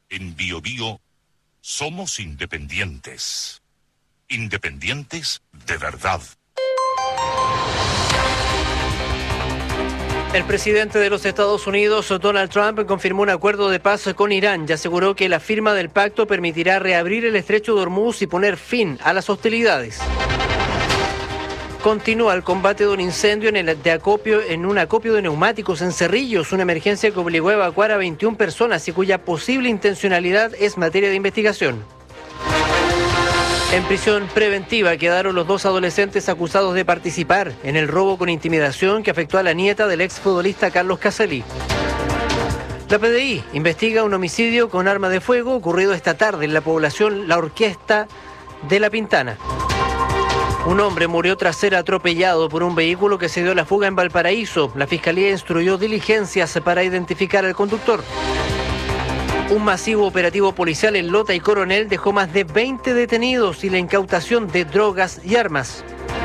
En BioBio somos independientes. Independientes de verdad. El presidente de los Estados Unidos, Donald Trump, confirmó un acuerdo de paz con Irán y aseguró que la firma del pacto permitirá reabrir el estrecho de Hormuz y poner fin a las hostilidades. Continúa el combate de un incendio en un acopio de neumáticos en Cerrillos, una emergencia que obligó a evacuar a 21 personas y cuya posible intencionalidad es materia de investigación. En prisión preventiva quedaron los 2 adolescentes acusados de participar en el robo con intimidación que afectó a la nieta del exfutbolista Carlos Caselli. La PDI investiga un homicidio con arma de fuego ocurrido esta tarde en la población La Orquesta de La Pintana. Un hombre murió tras ser atropellado por un vehículo que se dio la fuga en Valparaíso. La Fiscalía instruyó diligencias para identificar al conductor. Un masivo operativo policial en Lota y Coronel dejó más de 20 detenidos y la incautación de drogas y armas.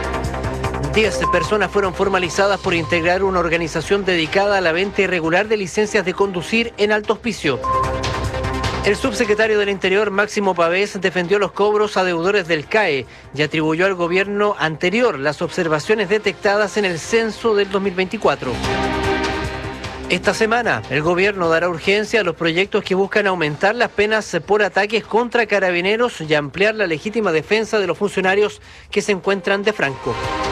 10 personas fueron formalizadas por integrar una organización dedicada a la venta irregular de licencias de conducir en Alto Hospicio. El subsecretario del Interior, Máximo Pavés, defendió los cobros a deudores del CAE y atribuyó al gobierno anterior las observaciones detectadas en el censo del 2024. Esta semana, el gobierno dará urgencia a los proyectos que buscan aumentar las penas por ataques contra carabineros y ampliar la legítima defensa de los funcionarios que se encuentran de franco.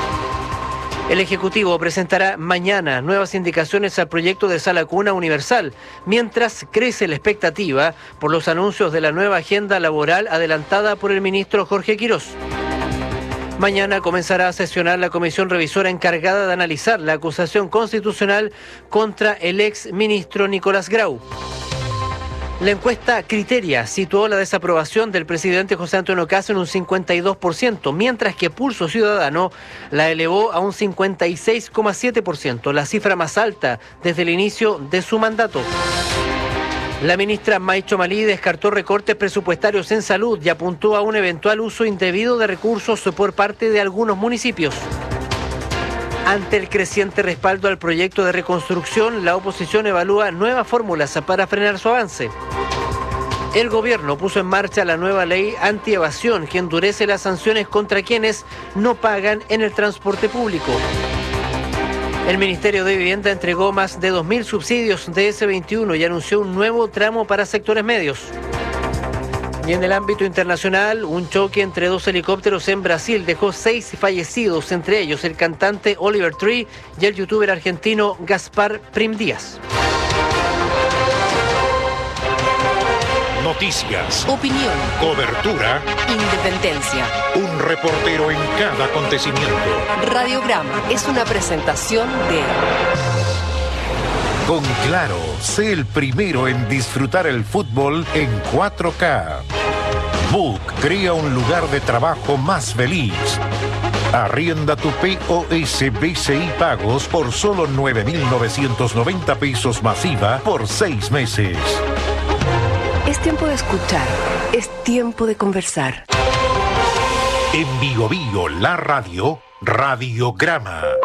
El Ejecutivo presentará mañana nuevas indicaciones al proyecto de Sala Cuna Universal, mientras crece la expectativa por los anuncios de la nueva agenda laboral adelantada por el ministro Jorge Quirós. Mañana comenzará a sesionar la comisión revisora encargada de analizar la acusación constitucional contra el ex ministro Nicolás Grau. La encuesta Criteria situó la desaprobación del presidente José Antonio Kast en un 52%, mientras que Pulso Ciudadano la elevó a un 56,7%, la cifra más alta desde el inicio de su mandato. La ministra Maicho Malí descartó recortes presupuestarios en salud y apuntó a un eventual uso indebido de recursos por parte de algunos municipios. Ante el creciente respaldo al proyecto de reconstrucción, la oposición evalúa nuevas fórmulas para frenar su avance. El gobierno puso en marcha la nueva ley antievasión que endurece las sanciones contra quienes no pagan en el transporte público. El Ministerio de Vivienda entregó más de 2.000 subsidios de S21 y anunció un nuevo tramo para sectores medios. Y en el ámbito internacional, un choque entre 2 helicópteros en Brasil dejó 6 fallecidos, entre ellos el cantante Oliver Tree y el youtuber argentino Gaspar Prim Díaz. Noticias, opinión, cobertura, independencia. un reportero en cada acontecimiento. Radiograma es una presentación de... Con Claro, sé el primero en disfrutar el fútbol en 4K. Book crea un lugar de trabajo más feliz. Arrienda tu POS BCI Pagos por solo 9.990 pesos masiva por 6 meses. Es tiempo de escuchar, es tiempo de conversar. En BioBio, la radio, Radiograma.